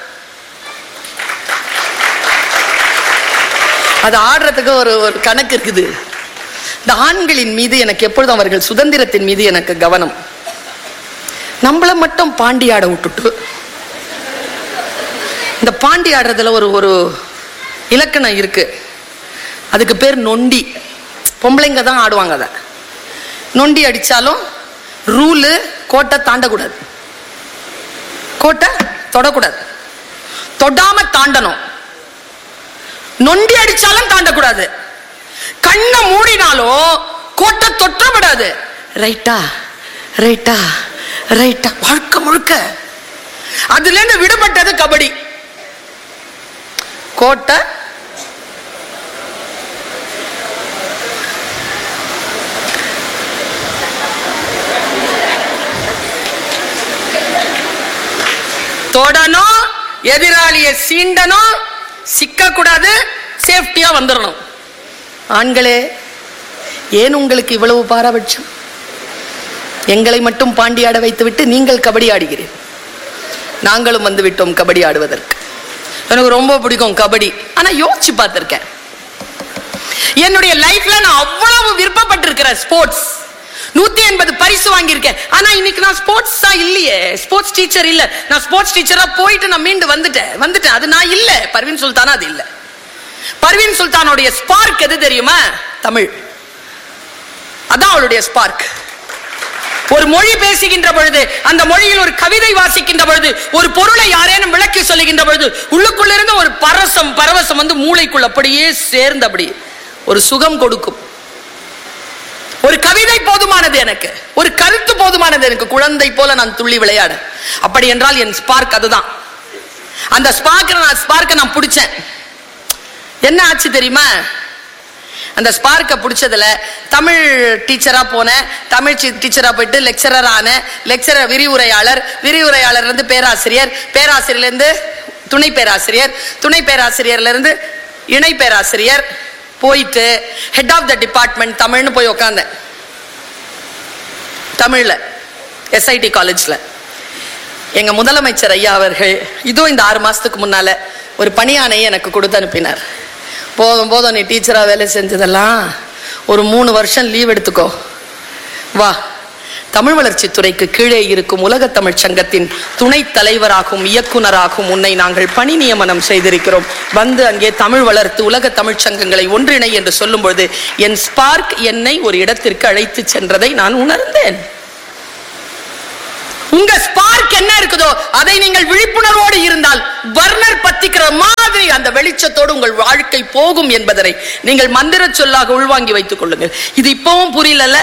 அது ஆடுறதுக்கு ஒரு ஒரு கணக்கு இருக்குது. இந்த ஆண்களின் மீது எனக்கு எப்பொழுதும் அவர்கள் சுதந்திரத்தின் மீது எனக்கு கவனம். நம்மள மட்டும் பாண்டி ஆட விட்டுட்டு, இந்த பாண்டி ஆடுறதுல ஒரு ஒரு இலக்கணம் இருக்கு, அதுக்கு பேர் நொண்டி. பொம்பளைங்க தான் ஆடுவாங்க அதை. நொண்டி அடிச்சாலும் ரூலு, கோட்டை தாண்டக்கூடாது, கோட்டை தொடக்கூடாது, தொடாம தாண்டணும். நொண்டி அடிச்சாலும் தாண்டக்கூடாது, கை கண்ணை மூடினாலும் கோட்டை தொற்றப்படாது. ரைட்டா ரைட்டா ரைட்டா வாழ்க்கை முழுக்க. அதுல இருந்து விடுபட்டது கபடி. கோட்டை தொடணும், எதிராளியை சீண்டணும், சிக்க கூடாது, சேஃப்டியா வந்துடணும். ஆண்களே, ஏன் உங்களுக்கு இவ்வளவு பாரபட்சம்? எங்களை மட்டும் பாண்டியாட வைத்துவிட்டு நீங்கள் கபடி ஆடுகிறீர்கள். நாங்களும் வந்து விட்டோம் கபடி ஆடுவதற்கு. எனக்கு ரொம்ப பிடிக்கும் கபடி. ஆனா யோசிச்சு பார்த்திருக்கேன், என்னுடைய லைஃப்ல நான் அவ்வளவு விருப்பப்பட்டிருக்கிறேன். ஸ்போர்ட்ஸ் நூத்தி எண்பது பரிசு வாங்கியிருக்கேன். ஆனா இன்னைக்கு நான் ஸ்போர்ட்ஸா இல்லையே, ஸ்போர்ட்ஸ் டீச்சர் இல்ல. நான் ஸ்போர்ட்ஸ் டீச்சரா போயிட்டு நான் மீண்டு வந்துட்டேன் வந்துட்டேன் அது நான் இல்ல. பர்வீன் சுல்தானா அது இல்ல. பர்வீன் சுல்தானுடைய ஸ்பார்க் எது தெரியுமா? தமிழ். அதான் அவளுடைய ஸ்பார்க். ஒரு மொழி பேசுகின்ற பொழுது, அந்த மொழியில் ஒரு கவிதை வாசிக்கின்ற பொழுது, ஒரு பொருளை யாரேனும் விளக்கி சொல்லுகின்ற பொழுது, உள்ளுக்குள்ள இருந்து ஒரு பரசம் பரவசம் வந்து மூளைக்குள்ள அப்படியே சேர்ந்து அப்படி ஒரு சுகம் கொடுக்கும். ஒரு கவிதை போதுமானது எனக்கு, ஒரு கருத்து போதுமானது எனக்கு. குழந்தை போல நான் துள்ளி விளையாட. அப்படி என்றால் என் ஸ்பார்க் அதுதான். அந்த ஸ்பார்க் நான் ஸ்பார்க்க நான் பிடிச்சேன். என்ன ஆச்சு தெரியுமா? அந்த ஸ்பார்க்க பிடிச்சதுல தமிழ் டீச்சரா போனேன். தமிழ் டீச்சரா போயிட்டு லெக்சரர் ஆனேன். லெக்சரர் விரிவுரையாளர், விரிவுரையாளர் இருந்து பேராசிரியர், பேராசிரியர்ல இருந்து துணை பேராசிரியர், துணை பேராசிரியர்ல இருந்து இணை பேராசிரியர், போயிட்டு ஹெட் ஆஃப் த டிபார்ட்மெண்ட் தமிழ்னு போய் உட்கார்ந்தேன். தமிழ்ல எஸ்ஐடி காலேஜ்ல எங்க முதலமைச்சர் ஐயா அவர்கள் இதோ இந்த ஆறு மாசத்துக்கு முன்னால ஒரு பணியானையை எனக்கு கொடுத்து அனுப்பினார். போதும் போதும், நீ டீச்சரா வேலை செஞ்சதெல்லாம் ஒரு மூணு வருஷம் லீவ் எடுத்துக்கோ, வா தமிழ் வளர்ச்சி துறைக்கு கீழே இருக்கும் உலக தமிழ் சங்கத்தின் துணை தலைவராகவும் இயக்குனராகவும் உன்னை நாங்கள் பணி நியமனம் செய்திருக்கிறோம். வந்து அங்கே தமிழ் வளர்த்து உலக தமிழ் சங்கங்களை ஒன்றிணை என்று சொல்லும் பொழுது என் ஸ்பார்க் என்னை ஒரு இடத்திற்கு அழைத்து சென்றதை நான் உணர்ந்தேன். உங்க ஸ்பார்க் என்ன இருக்குதோ அதை நீங்கள் விழிப்புணர்வோடு இருந்தால் பர்னர் பத்திக்கிற மாதிரி அந்த வெளிச்சத்தோடு உங்கள் வாழ்க்கை போகும் என்பதனை நீங்கள் மந்திர சொல்லாக உள்வாங்கி வைத்துக் கொள்ளுங்கள். இது இப்பவும் புரியல.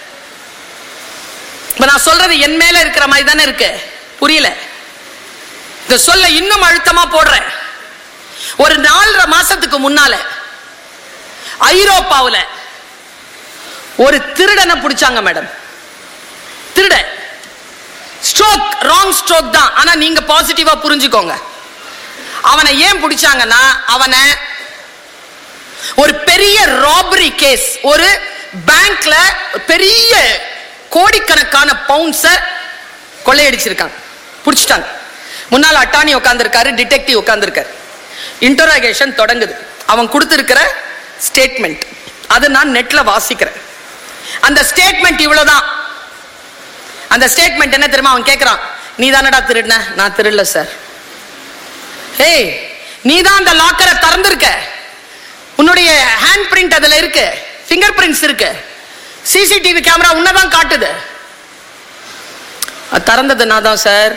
நான் சொல்றது என் மேல இருக்கிற மாதிரி தானே இருக்கு, புரியல? இந்த சொல்ல இன்னும் அழுத்தமா போடுறேன். ஒரு நாலரை மாசத்துக்கு முன்னால ஐரோப்பாவுல ஒரு திருடனை பிடிச்சாங்க மேடம். திருட ஸ்ட்ரோக், ராங் ஸ்ட்ரோக் தான். ஆனா நீங்க பாசிட்டிவா புரிஞ்சுக்கோங்க. அவனை ஏன் பிடிச்சாங்கன்னா, அவனை ஒரு பெரிய ராபரி கேஸ், ஒரு பேங்க்ல பெரிய கோடிக்கணக்கான பவுண்ட்ஸ கொள்ளையடிச்சிருக்காங்க, பிடிச்சிட்டாங்க. முன்னால அட்டானி உட்கார்ந்திருக்காரு, டிடெக்டிவ் உட்கார்ந்திருக்காரு. இன்டராகேஷன் தொடங்குது. அவன் கொடுத்திருக்கிற ஸ்டேட்மெண்ட் அது நான் நெட்ல வாசிக்கிறேன். அந்த ஸ்டேட்மெண்ட் இவ்வளவுதான். அந்த ஸ்டேட்மெண்ட் என்ன தெரியுமா? அவன் கேட்கிறான், நீ தானடா திருடின? நான் திருடல சார். ஏய், நீ தான் அந்த லாக்கரை திறந்திருக்க, உன்னுடைய ஹேண்ட் பிரிண்ட் அதுல இருக்கு, ஃபிங்கர் பிரிண்ட்ஸ் இருக்கு, சிசிடிவி கேமரா உன்னதான் காட்டுது. திறந்தது நான் தான் சார்,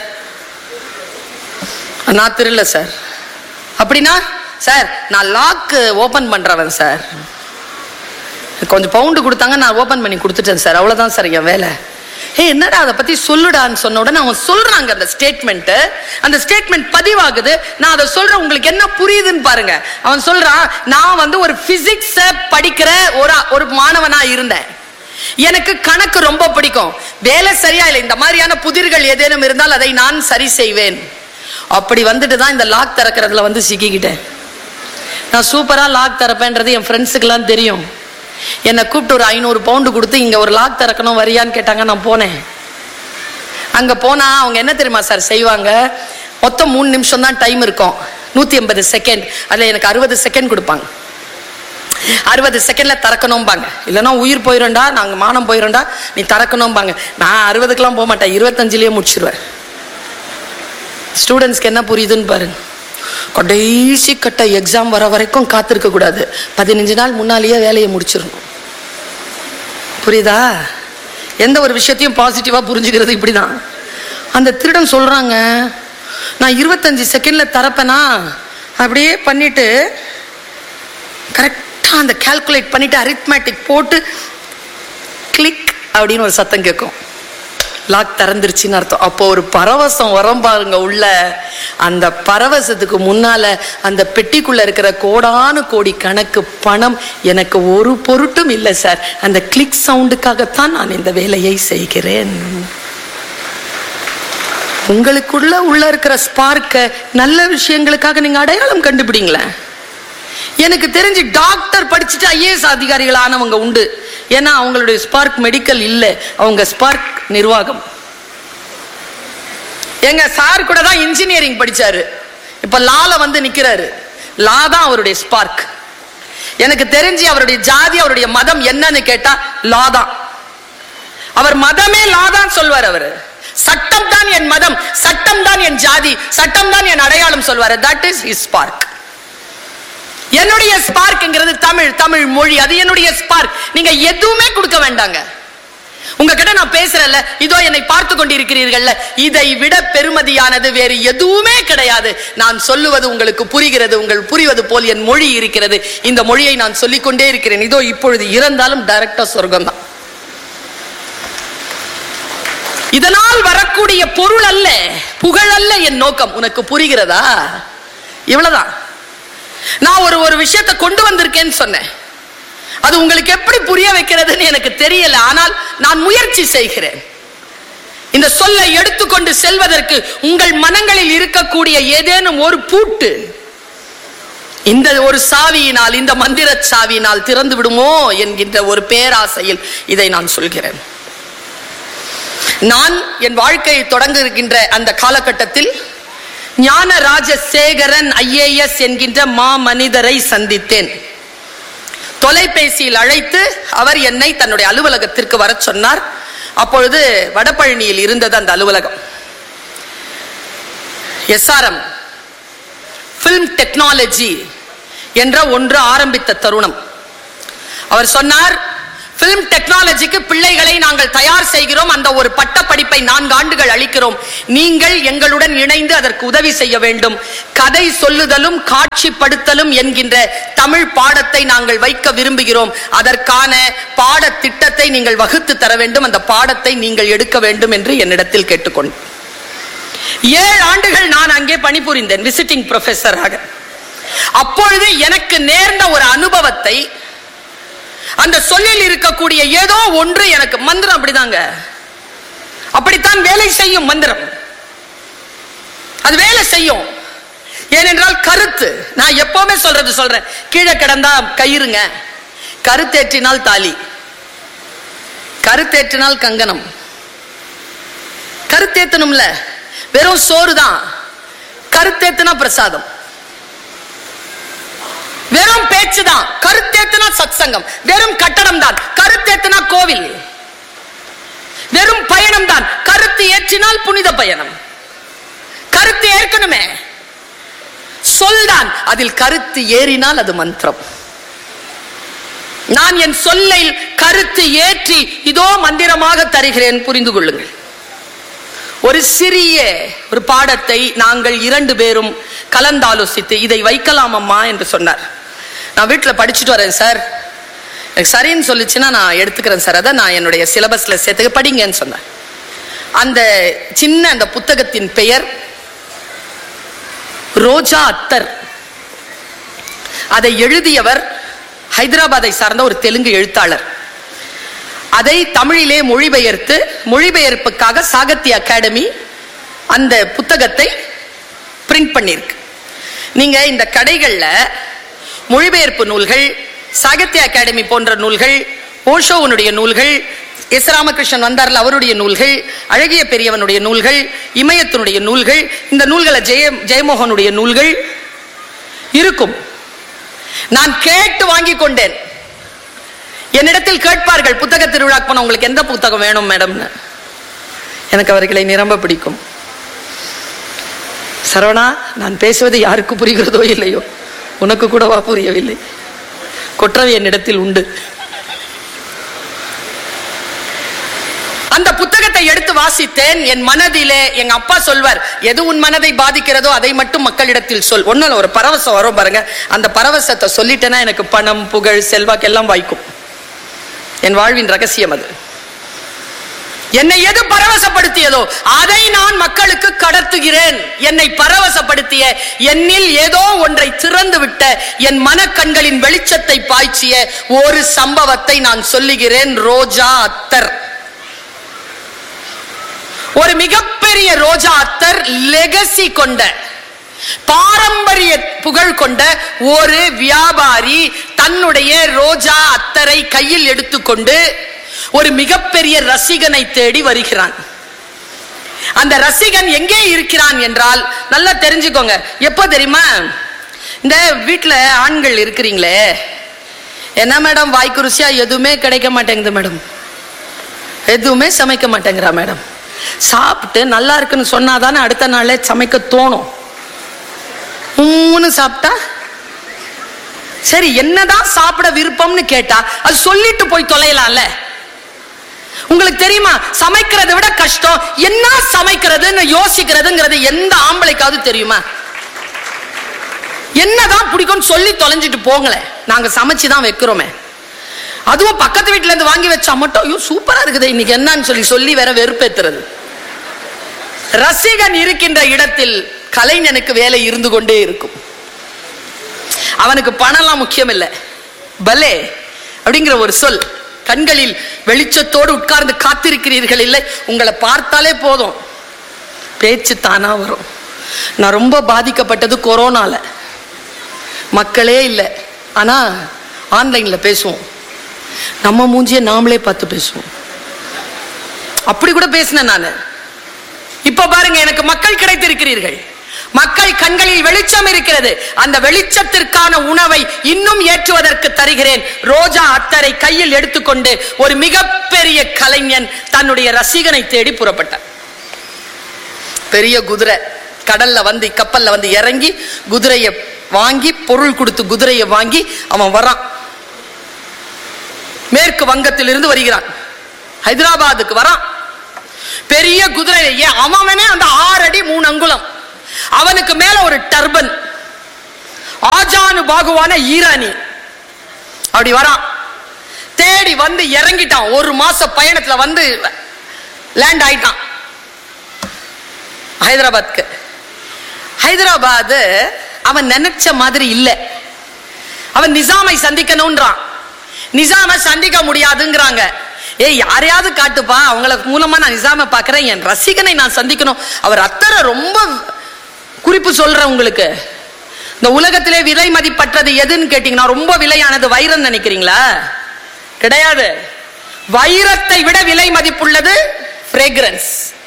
நான் திருடல சார். அப்படின்னா சார் நான் லாக் ஓபன் பண்றவன் சார், கொஞ்சம் பவுண்டு கொடுத்தாங்க, நான் ஓபன் பண்ணி கொடுத்துட்டேன் சார், அவ்வளவுதான் சார் என் வேலை. ஏ என்னடா அதை பத்தி சொல்லுடான்னு சொன்ன உடனே அவன் சொல்றாங்க அந்த ஸ்டேட்மெண்ட். அந்த ஸ்டேட்மெண்ட் பதிவாகுது. நான் அதை சொல்றேன், உங்களுக்கு என்ன புரியுதுன்னு பாருங்க. அவன் சொல்றான், நான் வந்து ஒரு பிசிக்ஸ் படிக்கிற ஒரு ஒரு மாணவனா இருந்தேன். எனக்கு கணக்கு ரொம்ப பிடிக்கும். வேலை சரியா இல்லை, இந்த மாதிரியான புதிர்கள் ஏதேனும் இருந்தால் அதை நான் சரி செய்வேன். அப்படி வந்துட்டு தான் இந்த லாக் திறக்கிறதுல வந்து சிக்கிக்கிட்டேன். நான் சூப்பரா லாக் திறப்பேன்றது என் ஃப்ரெண்ட்ஸுக்கெல்லாம் தெரியும். என்னை கூப்பிட்டு ஒரு ஐநூறு பவுண்டு கொடுத்து இங்க ஒரு லாக் திறக்கணும் வரியான்னு கேட்டாங்க. நான் போனேன். அங்க போனா அவங்க என்ன தெரியுமா சார் செய்வாங்க? மொத்தம் மூணு நிமிஷம் தான் டைம் இருக்கும், நூத்தி எண்பது செகண்ட். அதுல எனக்கு அறுபது செகண்ட் கொடுப்பாங்க. அறுபது செகண்ட்ல திறக்கணும்பாங்க, இல்லைன்னா உயிர் போயிடும்டா, நாங்க மானம் போயிடும்டா, நீ திறக்கணும்பாங்க. நான் அறுபதுக்கெல்லாம் போக மாட்டேன், இருபத்தஞ்சுலயே முடிச்சிருவேன். ஸ்டூடெண்ட்ஸ்க்கு என்ன புரியுதுன்னு பாருங்க. கடைசி கட்ட எக்ஸாம் வர வரைக்கும் காத்திருக்க கூடாது, பதினஞ்சு நாள் முன்னாலேயே வேலையை முடிச்சிடணும். புரியுதா? எந்த ஒரு விஷயத்தையும் பாசிட்டிவா புரிஞ்சுக்கிறது இப்படிதான். அந்த திருடன் சொல்றாங்க, நான் இருபத்தஞ்சு செகண்ட்ல தரப்பேனா அப்படியே பண்ணிட்டு கரெக்டா அந்த கால்குலேட் பண்ணிட்டு அரித்மேட்டிக் போட்டு கிளிக் அப்படின்னு ஒரு சத்தம் கேட்கும். லாக் திறந்துருச்சுன்னு அர்த்தம். அப்போ ஒரு பரவசம் வரும் பாருங்க உள்ள. அந்த பரவசத்துக்கு முன்னால அந்த பெட்டிக்குள்ள இருக்கிற கோடானு கோடி கணக்கு பணம் எனக்கு ஒரு பொருட்டும் இல்லை சார். அந்த கிளிக் சவுண்டுக்காகத்தான் நான் இந்த வேலையை செய்கிறேன். உங்களுக்குள்ள உள்ள இருக்கிற ஸ்பார்க்க நல்ல விஷயங்களுக்காக நீங்க அடையாளம் கண்டுபிடிங்களேன். எனக்கு தெரிஞ்சு டாக்டர் படிச்சுட்டு ஐஏஎஸ் அதிகாரிகள் ஆனவங்க உண்டு. ஏன்னா அவங்களுடைய ஸ்பார்க் மெடிக்கல் இல்லை, அவங்க ஸ்பார்க் நிர்வாகம். எங்க சார் கூட தான் இன்ஜினியரிங் படிச்சாரு, இப்ப லால வந்து நிக்கிறாரு. லா தான் அவருடைய ஸ்பார்க். எனக்கு தெரிஞ்சு அவருடைய ஜாதி அவருடைய மதம் என்னன்னு கேட்டா லா தான். அவர் மதமே லா தான் சொல்வார். அவரு சட்டம் தான் என் மதம், சட்டம் தான் என் ஜாதி, சட்டம் தான் என் அடையாளம் சொல்வார். That is his spark. என்னுடைய ஸ்பார்க்ங்கிறது தமிழ், தமிழ் மொழி, அது என்னுடைய ஸ்பார்க். நீங்க எதுவுமே கொடுக்க வேண்டாங்க. உங்ககிட்ட நான் பேசுறேன்ல, இதோ என்னை பார்த்து கொண்டிருக்கிறீர்கள், இதை விட பெருமதியானது வேறு எதுவுமே கிடையாது. நான் சொல்லுவது உங்களுக்கு புரிகிறது, உங்கள் புரிவது போல் என் மொழி இருக்கிறது. இந்த மொழியை நான் சொல்லிக்கொண்டே இருக்கிறேன். இதோ இப்பொழுது இறந்தாலும் டைரக்டா சொர்க்கம் தான். இதனால் வரக்கூடிய பொருள் அல்ல, புகழ் அல்ல என் நோக்கம். உனக்கு புரிகிறதா? இவ்வளவுதான். நான் ஒரு ஒரு விஷயத்தை கொண்டு வந்திருக்கேன்னு சொன்னேன். அது உங்களுக்கு எப்படி புரிய வைக்கிறதுன்னு எனக்கு தெரியல. ஆனால் நான் முயற்சி செய்கிறேன். இந்த சொல்லை எடுத்துக்கொண்டு செல்வதற்கு உங்கள் மனங்களில் இருக்கக்கூடிய ஏதேனும் ஒரு பூட்டு இந்த ஒரு சாவியினால், இந்த மந்திர சாவியினால் திறந்து விடுமோ என்கின்ற ஒரு பேராசையில் இதை நான் சொல்கிறேன். நான் என் வாழ்க்கையை தொடங்குகின்ற அந்த காலகட்டத்தில் ஞான ராஜசேகரன் ஐஏஎஸ் என்கின்ற மா மனிதரை சந்தித்தேன். தொலைபேசியில் அழைத்து அவர் என்னை தன்னுடைய அலுவலகத்திற்கு வர சொன்னார். அப்பொழுது வடபழனியில் இருந்தது அந்த அலுவலகம். எஸ்ஆர்எம் பிலிம் டெக்னாலஜி என்ற ஒன்று ஆரம்பித்த தருணம். அவர் சொன்னார், பிலிம் டெக்னாலஜிக்கு பிள்ளைகளை நாங்கள் தயார் செய்கிறோம். அந்த ஒரு பட்ட படிப்பை நான்கு ஆண்டுகள் அளிக்கிறோம். நீங்கள் எங்களுடன் இணைந்து அதற்கு உதவி செய்ய வேண்டும். கதை சொல்லுதலும் காட்சிப்படுத்தலும் என்கின்ற தமிழ் பாடத்தை நாங்கள் வைக்க விரும்புகிறோம். அதற்கான பாட திட்டத்தை நீங்கள் வகுத்து தர வேண்டும். அந்த பாடத்தை நீங்கள் எடுக்க வேண்டும் என்று என்னிடத்தில் கேட்டுக்கொண்டு ஏழு ஆண்டுகள் நான் அங்கே பணிபுரிந்தேன் விசிட்டிங் ப்ரொஃபஸராக. அப்பொழுது எனக்கு நேர்ந்த ஒரு அனுபவத்தை, அந்த சொல்லில் இருக்கக்கூடிய ஏதோ ஒன்று எனக்கு, மந்திரம் அப்படிதாங்க, அப்படித்தான் வேலை செய்யும் மந்திரம். அது வேலை செய்யும். ஏனென்றால் கருத்து, நான் எப்பவுமே சொல்றது சொல்றேன், கீழே கிடந்தா கயிறுங்க, கருத்தேற்றினால் தாலி, கருத்தேற்றினால் கங்கணம். கருத்தேத்தணும்ல, வெறும் சோறு தான், கருத்தேத்தினா பிரசாதம். வெறும் பேச்சு தான், கருத்தேத்தினா சத்சங்கம். வெறும் கட்டடம் தான், கருத்தேத்தினா கோவில். வெறும் பயணம் தான், கருத்து ஏற்றினால் புனித பயணம். கருத்து ஏற்கணுமே, சொல்தான், அதில் கருத்து ஏறினால் அது மந்திரம். நான் என் சொல்லை கருத்து ஏற்றி இதோ மந்திரமாக தருகிறேன், புரிந்து கொள்ளுங்கள். ஒரு சிறிய ஒரு பாடத்தை நாங்கள் இரண்டு பேரும் கலந்தாலோசித்து இதை வைக்கலாம் அம்மா என்று சொன்னார். நான் வீட்டில் படிச்சுட்டு வரேன் சார், எனக்கு சரின்னு சொல்லிச்சுன்னா நான் எடுத்துக்கிறேன் சார், அதை நான் என்னுடைய சிலபஸ்ல சேர்த்துக்க, படிங்கன்னு சொன்னேன். அந்த சின்ன அந்த புத்தகத்தின் பெயர் ரோஜா அத்தர். அதை எழுதியவர் ஹைதராபாத்தை சார்ந்த ஒரு தெலுங்கு எழுத்தாளர். அதை தமிழிலே மொழிபெயர்த்து, மொழிபெயர்ப்புக்காக சாகித்ய அகாடமி அந்த புத்தகத்தை பிரிண்ட் பண்ணிருக்கு. நீங்க இந்த கடைகள்ல மொழிபெயர்ப்பு நூல்கள், சாகித்ய அகாடமி போன்ற நூல்கள், ஓஷோவனுடைய நூல்கள், எஸ் ராமகிருஷ்ணன் வந்தார்ல அவருடைய நூல்கள், அழகிய பெரியவனுடைய நூல்கள், இமயத்தினுடைய நூல்கள், இந்த நூல்களை ஜெய ஜெயமோகனுடைய நூல்கள் இருக்கும். நான் கேட்டு வாங்கி கொண்டேன். என்னிடத்தில் கேட்பார்கள், புத்தக திருவிழாக்கு போன உங்களுக்கு எந்த புத்தகம் வேணும் மேடம்னு. எனக்கு அவர்களை நிரம்ப பிடிக்கும். சரவணா, நான் பேசுவது யாருக்கு புரிகிறதோ இல்லையோ, உனக்கு கூடவா புரியவில்லை? கொற்றவை என்னிடத்தில் உண்டு. அந்த புத்தக புத்தகத்தை எடுத்து வாசித்தேன். என் மனதிலே எங்க அப்பா சொல்வார், எது உன் மனதை பாதிக்கிறதோ அதை மட்டும் மக்களிடத்தில் சொல். ஒன்னும் ஒரு பரவசம் வரும் பாருங்க, அந்த பரவசத்தை சொல்லிட்டேன்னா எனக்கு பணம், புகழ், செல்வாக்கு எல்லாம் வாய்க்கும். என் வாழ்வின் ரகசியம் அது. என்னை எது பரவசப்படுத்தியதோ அதை நான் மக்களுக்கு கடத்துகிறேன். என்னை பரவசப்படுத்திய, என்னில் ஏதோ ஒன்றை திறந்து விட்ட, என் மனக்கண்களின் வெளிச்சத்தை பாய்ச்சிய ஒரு சம்பவத்தை நான் சொல்லுகிறேன். ரோஜா அத்தர், ஒரு மிகப்பெரிய ரோஜா அத்தர் லெகசி கொண்ட, பாரம்பரிய புகழ் கொண்ட ஒரு வியாபாரி தன்னுடைய ரோஜா அத்தரை கையில் எடுத்துக்கொண்டு ஒரு மிகப்பெரிய ரசிகனை தேடி வருகிறான். அந்த ரசிகன் எங்கே இருக்கிறான் என்றால், நல்லா தெரிஞ்சுக்கோங்க, எப்போ தெரியுமா? இந்த வீட்டுல ஆண்கள் இருக்கிறீங்களே, என்ன மேடம் வாய்க்கு ருசியா எதுவுமே கிடைக்க மாட்டேங்குது மேடம், எதுவுமே சமைக்க மாட்டேங்கிறா மேடம், சாப்பிட்டு நல்லா இருக்குன்னு சொன்னாதானே அடுத்த நாளே சமைக்க தோணும். ஊன்னு சாப்பிட்டா சரி, என்னதான் சாப்பிட விருப்பம்னு கேட்டா அது சொல்லிட்டு போய் தொலையலாம்ல. உங்களுக்கு தெரியுமா, சமைக்கிறதை விட கஷ்டம் என்ன சமைக்கிறதுன்னு யோசிக்கிறதுங்கிறது எந்த ஆம்பளைக்காவது தெரியுமா? என்னதான் பிடிக்கும் சொல்லி தொலைஞ்சிட்டு போங்களேன், நாங்க சமைச்சுதான் வைக்கிறோமே. அதுவும் பக்கத்து வீட்டுல இருந்து வாங்கி வச்சா மட்டும் ஐயோ சூப்பரா இருக்குது இன்னைக்கு என்னன்னு சொல்லி சொல்லி வேற வெறுப்பேத்துறது. ரசிகன் இருக்கின்ற இடத்தில் கலைஞனுக்கு வேலை இருந்து கொண்டே இருக்கும். அவனுக்கு பணம்லாம் முக்கியம் இல்லை, பலே அப்படிங்கிற ஒரு சொல், கண்களில் வெளிச்சத்தோடு உட்கார்ந்து காத்திருக்கிறீர்கள் இல்லை, உங்களை பார்த்தாலே போதும் பேச்சு தானா வரும். நான் ரொம்ப பாதிக்கப்பட்டது கொரோனால, மக்களே இல்லை, ஆனா ஆன்லைன்ல பேசுவோம், நம்ம மூஞ்சியை நாமளே பார்த்து பேசுவோம். அப்படி கூட பேசினேன் நான். இப்ப பாருங்க, எனக்கு மக்கள் கிடைத்திருக்கிறீர்கள், மக்கள் கண்களில் வெளிச்சம் இருக்கிறது. அந்த வெளிச்சத்திற்கான உணவை இன்னும் ஏற்றுவதற்கு தருகிறேன். ரோஜா அத்தரை கையில் எடுத்துக்கொண்டு ஒரு மிகப்பெரிய கலைஞன் தன்னுடைய ரசிகனை தேடி புறப்பட்டார். பெரிய குதிரை கடல்ல வந்து, கப்பல்ல வந்து இறங்கி குதிரையை வாங்கி, பொருள் கொடுத்து குதிரையை வாங்கி அவன் வரான். மேற்கு வங்கத்திலிருந்து வருகிறான், ஹைதராபாத்துக்கு வரான். பெரிய குதிரையே அவனே அந்த ஆறு அடி மூணு அங்குலம், அவனுக்கு மேல ஒரு டர்பன், ஆஜானு பாகுவான ஈரானி. அப்படி வரான், தேடி வந்து இறங்கிட்டான். ஒரு மாச பயணத்துல வந்து லேண்ட் ஆயிட்டான் ஹைதராபாத்க்கு. ஹைதராபாத் அவன் நினைச்ச மாதிரி இல்லை. அவன் நிசாமை சந்திக்கணும்ன்றான், நிசாமை சந்திக்க முடியாதுங்கிறாங்க. ஏய் யாரையாவது காட்டுப்பா, அவங்கள மூலமா நான் நிசாமை பார்க்கிறேன், என் ரசிகனை நான் சந்திக்கணும். அவர் அத்தரை ரொம்ப குறிப்பு சொல்றேன் உங்களுக்கு. இந்த உலகத்திலே விலை மதிப்பற்றது எதுன்னு கேட்டீங்கன்னா ரொம்ப விலையானது வைரம் நினைக்கிறீங்களா? கிடையாது. வைரத்தை விட விலை மதிப்புள்ளது ஃப்ரேக்ரன்ஸ்,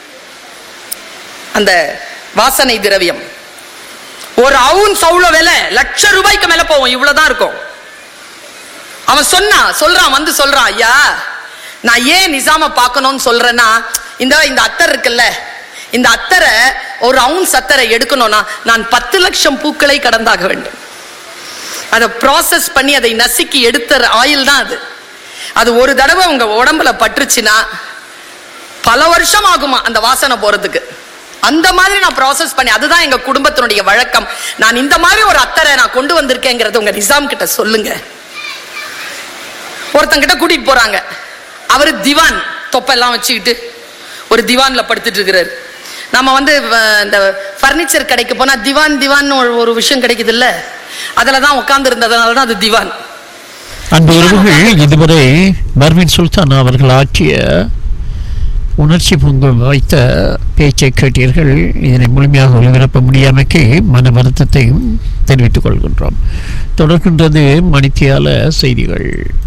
அந்த வாசனை திரவியம். ஒரு அவுன்ஸ் அவ்வளவு விலை, லட்சம் ரூபாய்க்கு மேல போவோம், இவ்வளவுதான் இருக்கும். அவன் சொன்னா சொல்றான், வந்து சொல்றான், ஐயா நான் ஏன் நிசாம பார்க்கணும்னு சொல்றேன்னா, இந்த இந்த அத்தர் இருக்குல்ல, இந்த அத்தரை ஒரு அவுன்ஸ் அத்தரை எடுக்கணும்னா நான் பத்து லட்சம் பூக்களை கடந்தாக வேண்டும். அதை ப்ராசஸ் பண்ணி அதை நசுக்கி எடுத்த ஆயில் தான் அது. அது ஒரு தடவை உங்க உடம்புல பட்டுருச்சுன்னா பல வருஷம் ஆகுமா அந்த வாசனை போறதுக்கு. அந்த மாதிரி நான் ப்ராசஸ் பண்ணி, அதுதான் எங்க குடும்பத்தினுடைய வழக்கம். நான் இந்த மாதிரி ஒரு அத்தரை நான் கொண்டு வந்திருக்கேங்கிறது உங்க நிசாம் கிட்ட சொல்லுங்க. ஒருத்தங்கிட்ட கூட்டிட்டு போறாங்க, அவரு திவான் தொப்பெல்லாம் வச்சுக்கிட்டு ஒரு திவான்ல படுத்துட்டு இருக்கிறாரு. நம்ம வந்து இந்த பர்னிச்சர் கடைக்கு போனா திவான் திவான் ஒரு விஷயம் கிடைக்குது இல்ல, அதுலதான் உட்கார்ந்து இருந்ததுனாலதான் அது திவான். அன்பு உறவுகள், இதுவரை பர்வீன் சுல்தான் அவர்கள் ஆற்றிய உணர்ச்சி பொங்கு வைத்த பேச்சை கேட்டீர்கள். இதனை முழுமையாக ஒளிபரப்ப முடியாமைக்கு மன வருத்தத்தையும் தெரிவித்துக் கொள்கின்றோம். தொடர்கின்றது மணித்தியால செய்திகள்.